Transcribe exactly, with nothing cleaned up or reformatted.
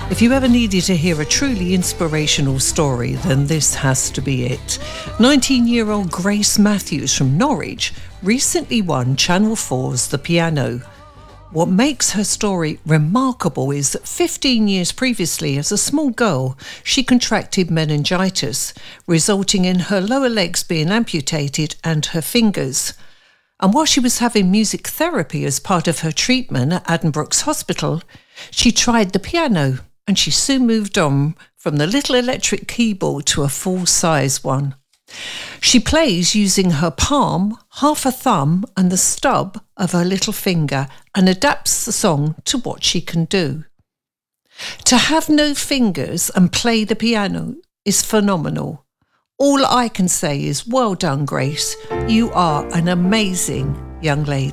If you ever needed to hear a truly inspirational story, then this has to be it. nineteen-year-old Grace Matthews from Norwich recently won Channel four's The Piano. What makes her story remarkable is that fifteen years previously, as a small girl, she contracted meningitis, resulting in her lower legs being amputated and her fingers. And while she was having music therapy as part of her treatment at Addenbrooke's Hospital, she tried the piano, and she soon moved on from the little electric keyboard to a full-size one. She plays using her palm, half a thumb and the stub of her little finger, and adapts the song to what she can do. To have no fingers and play the piano is phenomenal. All I can say is well done, Grace. You are an amazing young lady.